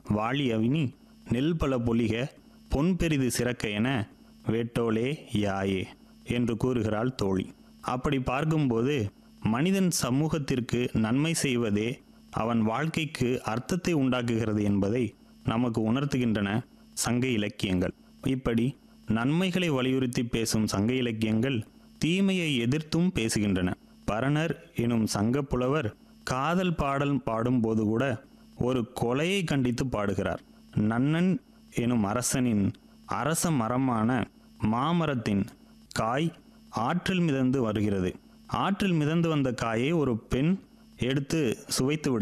வாழி அவினி நெல் பல பொலிக பொன் பெரிது சிறக்க என வேட்டோலே யாயே என்று கூறுகிறாள் தோழி. அப்படி பார்க்கும்போது மனிதன் சமூகத்திற்கு நன்மை செய்வதே அவன் வாழ்க்கைக்கு அர்த்தத்தை உண்டாக்குகிறது என்பதை நமக்கு உணர்த்துகின்றன சங்க இலக்கியங்கள். இப்படி நன்மைகளை வலியுறுத்தி பேசும் சங்க இலக்கியங்கள் தீமையை எதிர்த்தும் பேசுகின்றன. பரணர் எனும் சங்க புலவர் காதல் பாடல் பாடும்போது கூட ஒரு கொலையை கண்டித்து பாடுகிறார். நன்னன் எனும் அரசனின் அரச மரமான மாமரத்தின் காய் ஆற்றில் மிதந்து வருகிறது. ஆற்றில் மிதந்து வந்த காயை ஒரு பெண் எடுத்து சுவைத்து விடுகிறார்.